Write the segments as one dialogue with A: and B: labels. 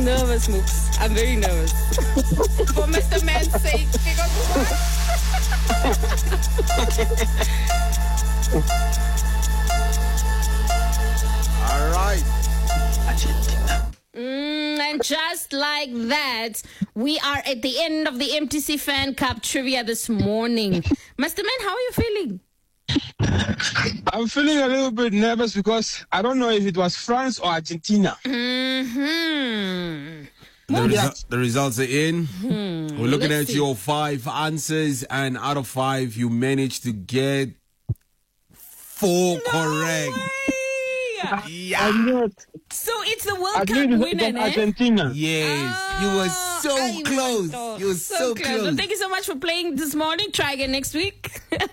A: nervous, Mooks. I'm very nervous. For Mr. Man's sake, because
B: All right.
A: and just like that, we are at the end of the MTC Fan Cup trivia this morning. Mr. Man, how are you feeling?
C: I'm feeling a little bit nervous because I don't know if it was France or Argentina.
A: Mm-hmm.
B: The results are in. We're looking at your 5 answers, and out of 5, you managed to get 4 correct.
C: Yeah.
A: So it's the World Cup winner,
C: Argentina.
B: Yes, you were so close. You were so close.
A: Well, thank you so much for playing this morning. Try again next week.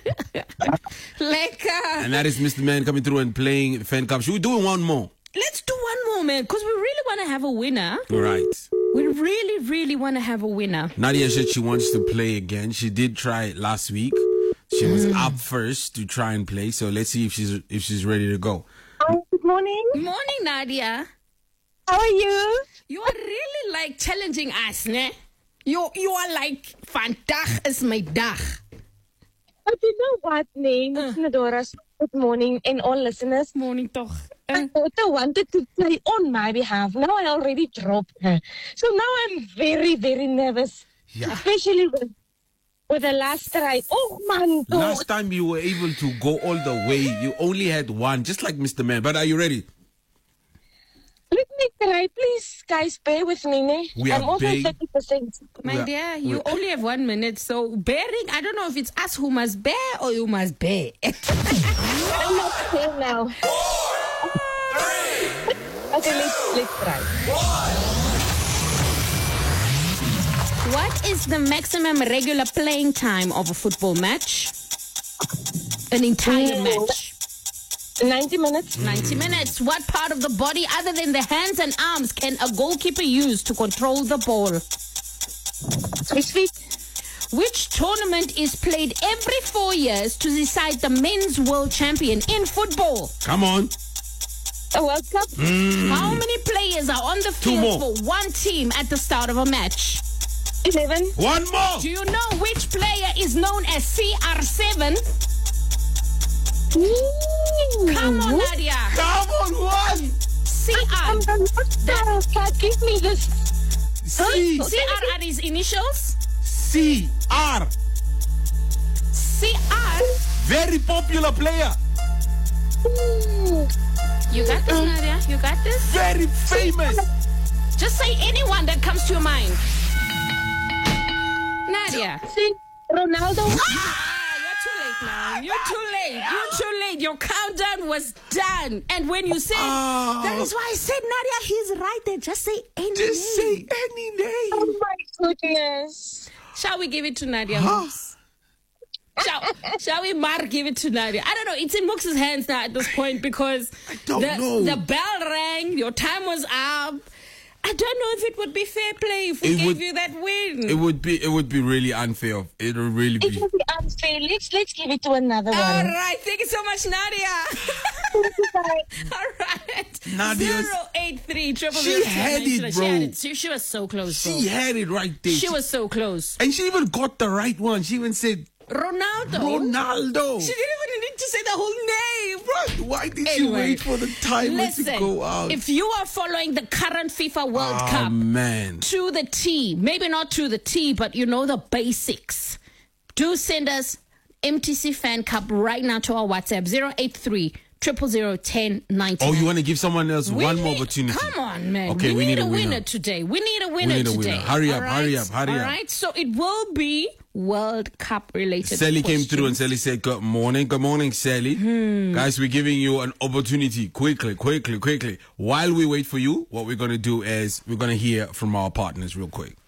B: And that is Mr. Man coming through and playing Fan Cup. Should we do one more?
A: Let's do one more, man, because we really want to have a winner.
B: Right.
A: We really, really want to have a winner.
B: Nadia said she wants to play again. She did try it last week. She was up first to try and play. So let's see if she's ready to go.
D: Good morning.
A: Good morning, Nadia.
D: How are you?
A: You are really like challenging us, ne? You are like, vandag is my dag.
D: But you know what, name? Nadora's good morning and all listeners.
A: Morning toch.
D: My daughter wanted to play on my behalf. Now I already dropped her. So now I'm very, very nervous.
B: Yeah.
D: Especially with the last try. Oh, man.
B: Last time you were able to go all the way, you only had 1, just like Mr. Man. But are you ready?
D: Let me try. Please, guys, bear with me. Ne? I'm also 30%.
A: My dear, you only have 1 minute. So bearing, I don't know if it's us who must bear or you must bear.
D: I'm not saying now.
B: 4, 3,
D: Okay, let's try.
A: What is the maximum regular playing time of a football match? An entire match.
D: 90 minutes.
A: 90 minutes. What part of the body other than the hands and arms can a goalkeeper use to control the ball?
D: His feet.
A: Which tournament is played every 4 years to decide the men's world champion in football?
B: Come on.
D: A World Cup.
A: How many players are on the field
B: more.
A: for one team at the start of a match?
D: 11.
B: 1 more.
A: Do you know which player is known as CR7? Come on, Nadia.
B: Come on, 1.
A: CR.
D: Give me this.
A: CR are his initials?
B: CR.
A: CR.
B: Very popular player.
A: You got this, Nadia. You got this.
B: Very famous.
A: Just say anyone that comes to your mind. Nadia.
D: See, Ronaldo.
A: You're too late now. You're too late. You're too late. Your countdown was done. And when you said, that is why I said, Nadia, he's right there. Just say any name.
B: Just say any name.
D: Oh my goodness.
A: Shall we give it to Nadia? Shall we, Mar, give it to Nadia? I don't know. It's in Mooks' hands now at this point because the bell rang. Your time was up. I don't know if it would be fair play if we gave you that win.
B: It would be really unfair. It would really be.
D: It will be unfair. Let's give it to another one.
A: All right. Thank you so much, Nadia. All right.
B: Nadia.
A: 083
B: She had it, bro.
A: She was so close, bro.
B: She had it right there.
A: She was so close.
B: And she even got the right one. She even said
A: Ronaldo.
B: Ronaldo.
A: She didn't even need to say the whole name.
B: Right. Why did you wait for the timer to go out?
A: If you are following the current FIFA World Cup to the T, maybe not to the T, but you know the basics, do send us MTC Fan Cup right now to our WhatsApp 083 0001090.
B: Oh, you want to give someone else one more opportunity?
A: Come on, man.
B: Okay,
A: we need a winner today. We need a winner today.
B: Hurry up.
A: All right, so it will be World Cup related.
B: Sally came through and Sally said, good morning. Good morning, Sally. Guys, we're giving you an opportunity. Quickly. While we wait for you, what we're going to do is we're going to hear from our partners real quick.